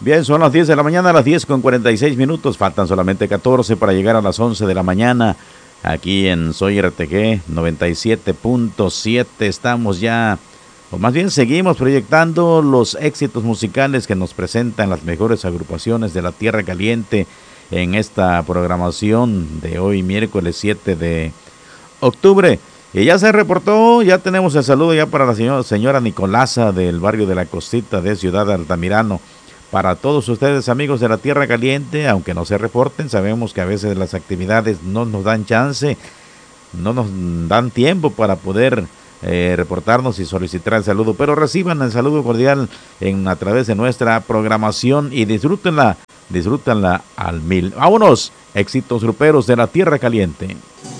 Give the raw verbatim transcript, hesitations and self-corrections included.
Bien, son las diez de la mañana, a las diez con cuarenta y seis minutos. Faltan solamente catorce para llegar a las once de la mañana. Aquí en Soy R T G noventa y siete punto siete estamos ya, o más bien seguimos proyectando los éxitos musicales que nos presentan las mejores agrupaciones de la Tierra Caliente en esta programación de hoy, miércoles siete de octubre. Y ya se reportó, ya tenemos el saludo ya para la señora, señora Nicolasa del barrio de La Cosita de Ciudad Altamirano. Para todos ustedes, amigos de la Tierra Caliente, aunque no se reporten, sabemos que a veces las actividades no nos dan chance, no nos dan tiempo para poder eh, reportarnos y solicitar el saludo, pero reciban el saludo cordial en, a través de nuestra programación y disfrútenla, disfrútenla al mil. Vámonos, éxitos gruperos de la Tierra Caliente.